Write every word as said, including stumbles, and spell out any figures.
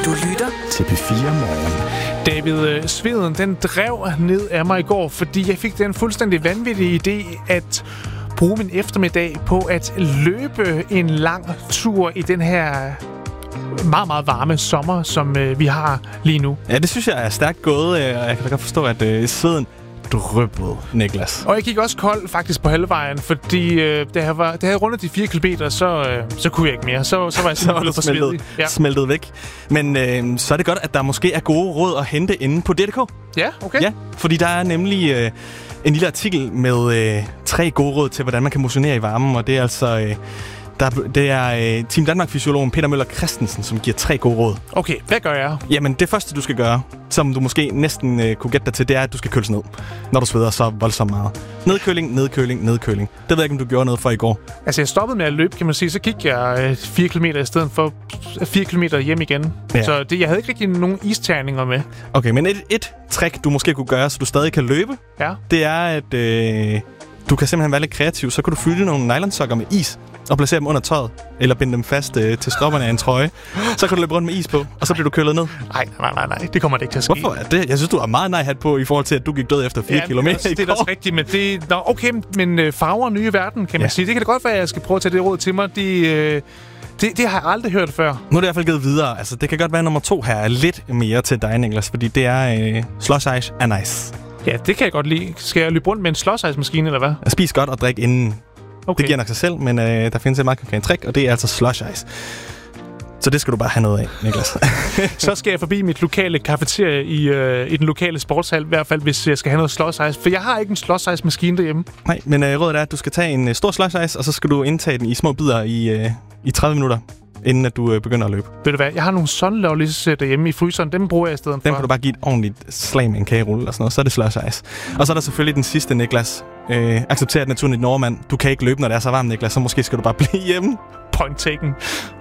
Du lytter til P fire Morgen. David, sveden den drev ned af mig i går, fordi jeg fik den fuldstændig vanvittige idé at bruge min eftermiddag på at løbe en lang tur i den her meget, meget varme sommer, som øh, vi har lige nu. Ja, det synes jeg er stærkt gået, og jeg kan da godt forstå, at øh, sveden dryppede, Niklas. Og jeg gik også kold faktisk på halvvejen, fordi øh, da, jeg var, da jeg havde rundet de fire kilometer, så, øh, så kunne jeg ikke mere. Så, så var jeg simpelthen for svedig. Ja. Smeltet væk. Men øh, så er det godt, at der måske er gode råd at hente inde på D D K. Ja, okay. Ja, fordi der er nemlig øh, en lille artikel med øh, tre gode råd til, hvordan man kan motionere i varmen, og det er altså... Øh, Der, det er øh, Team Danmark-fysiologen Peter Møller Christensen, som giver tre gode råd. Okay, hvad gør jeg? Jamen, det første, du skal gøre, som du måske næsten øh, kunne gætte dig til, det er, at du skal køles ned, når du sveder så voldsomt meget. Nedkøling, nedkøling, nedkøling. Det ved jeg ikke, om du gjorde noget for i går. Altså, jeg stoppede med at løbe, kan man sige. Så gik jeg øh, fire kilometer i stedet for fire kilometer hjem igen. Ja. Så det, jeg havde ikke rigtig nogen isterninger med. Okay, men et, et trick, du måske kunne gøre, så du stadig kan løbe, ja. det er, at øh, du kan simpelthen være lidt kreativ. Så kan du fylde nogle nylonsokker med is og placere dem under tøjet, eller binde dem fast øh, til stropperne af en trøje. Så kan du løbe rundt med is på, og så bliver du kølet ned. Nej, nej, nej, nej. Det kommer det ikke til at ske. Hvorfor er det? Jeg synes, du har meget nej-hat på, i forhold til, at du gik død efter fire ja, kilometer det er, det er også rigtigt, men det... Nå, okay, men øh, farver nye verden, kan man ja. sige. Det kan det godt være, at jeg skal prøve at tage det råd til mig. De, øh, det, det har jeg aldrig hørt før. Nu er det i hvert fald givet videre. Altså, det kan godt være, at nummer to her er lidt mere til dig, Niklas, fordi det er øh, slush ice er nice. Ja, det kan jeg godt lide. Skal jeg løbe rundt med en slush ice maskine, eller hvad? Spis godt og drik inden. Okay. Det giver nok sig selv, men øh, der findes et meget konkret trick, og det er altså slush ice. Så det skal du bare have noget af, Niklas. Så skal jeg forbi mit lokale kafeterie i, øh, i den lokale sportshal, i hvert fald hvis jeg skal have noget slush ice. For jeg har ikke en slush ice maskine derhjemme. Nej, men øh, rådet er, at du skal tage en øh, stor slush ice, og så skal du indtage den i små bidder i, øh, i tredive minutter, inden at du øh, begynder at løbe. Ved du hvad, jeg har nogle sunlollies derhjemme i fryseren, dem bruger jeg i stedet for. Dem kan du bare give et ordentligt slag med en kagerulle og sådan noget, så er det slush ice. Og så er der selvfølgelig den sidste, Niklas. Øh, accepter, at naturen er et nordmand. Du kan ikke løbe, når det er så varmt, Niklas, så måske skal du bare blive hjemme. Point taken.